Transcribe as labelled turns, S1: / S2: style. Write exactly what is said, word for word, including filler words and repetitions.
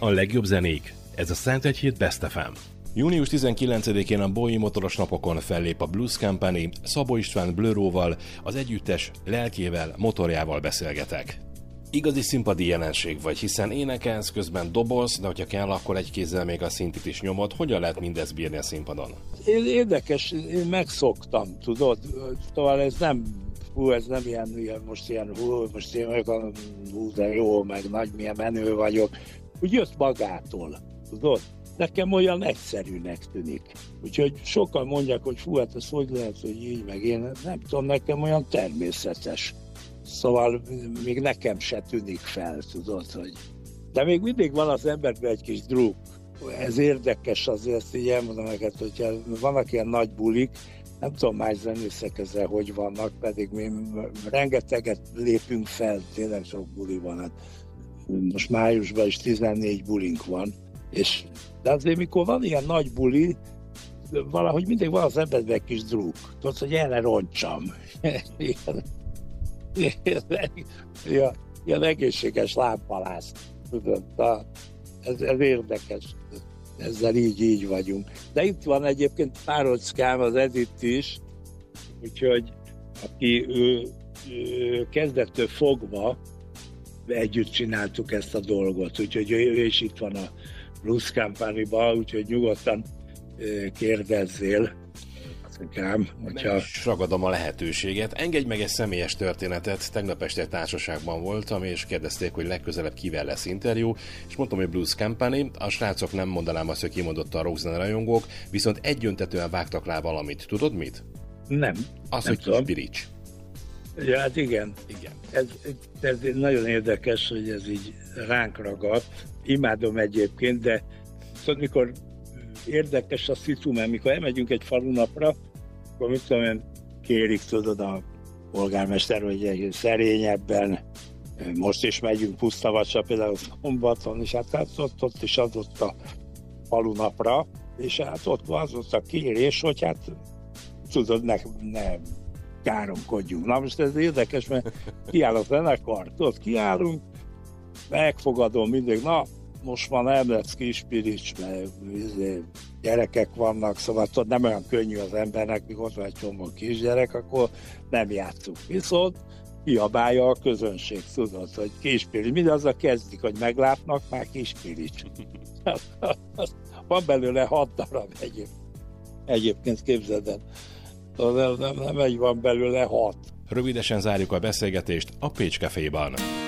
S1: A legjobb zenék. Ez a Szentegyhíd Best ef em. június tizenkilencedikén a Boii motoros napokon fellép a Blues Company, Szabó István Blöróval, az együttes lelkével, motorjával beszélgetek. Igazi színpadi jelenség vagy, hiszen énekelsz, közben doboz, de hogyha kell, akkor egy kézzel még a szintit is nyomod. Hogyan lehet mindezt bírni a színpadon?
S2: Én érdekes, én megszoktam, tudod, szóval ez nem, hú, ez nem ilyen, ilyen most ilyen, hú, most én vagyok, hú, de jó, meg nagy, milyen menő vagyok. Úgy jött magától, tudod? Nekem olyan egyszerűnek tűnik. Úgyhogy sokan mondják, hogy fú, hát ez hogy lehet, hogy így, meg én nem tudom, nekem olyan természetes. Szóval még nekem se tűnik fel, tudod, hogy... De még mindig van az emberben egy kis druk. Ez érdekes azért, ezt így elmondom neked, hogyha vannak ilyen nagy bulik, nem tudom, más zenészek ezzel hogy vannak, pedig mi rengeteget lépünk fel, tényleg sok buli van. Hát most májusban is tizennégy bulink van, és de azért mikor van ilyen nagy buli, valahogy mindig van az emberben egy kis druk. Tudod, hogy erre roncsam. Ilyen, ilyen, ilyen egészséges lámpalász. Tudod, ez, ez érdekes. Ezzel így, így vagyunk. De itt van egyébként párockám, az Edith is, úgyhogy aki ő, ő kezdettől fogva együtt csináltuk ezt a dolgot, úgyhogy ő, ő is itt van a Blues Company-ba, úgyhogy nyugodtan kérdezzél. Kám, hogyha...
S1: És ragadom a lehetőséget. Engedj meg egy személyes történetet. Tegnap este társaságban voltam, és kérdezték, hogy legközelebb kivel lesz interjú, és mondtam, hogy Blues Company. A srácok nem mondanám azt, hogy kimondott a rockzene rajongók, viszont egyöntetően vágtak rá valamit. Tudod mit?
S2: Nem.
S1: Az,
S2: nem
S1: hogy Kispirics.
S2: Ja, hát igen.
S1: Igen.
S2: Ez, ez nagyon érdekes, hogy ez így ránk ragadt. Imádom egyébként, de szóval mikor érdekes a szitu, mert mikor elmegyünk egy falunapra, akkor mit tudom én, kérik, tudod, a polgármester, hogy egy szerényebben, most is megyünk Pusztavacsra, például Szombaton, és hát ott, ott is adott a falunapra, és hát ott az ott a kérés, hogy hát tudod, ne, ne káromkodjunk. Na most ez érdekes, mert kiáll a zenekar, tudod, kiállunk, megfogadom mindig, na, most már nem lesz Kispirics, mert gyerekek vannak, szóval tudod, nem olyan könnyű az embernek, mikor ott van egy csomó kisgyerek, akkor nem játszunk. Viszont kiabálja a közönség, tudod, hogy Kispirics. Mindazzal kezdik, hogy meglátnak, már Kispirics. Van belőle hat darab egyéb. Egyébként képzeld el. Nem, nem, nem egy van belőle hat.
S1: Rövidesen zárjuk a beszélgetést a Pécs Caféban.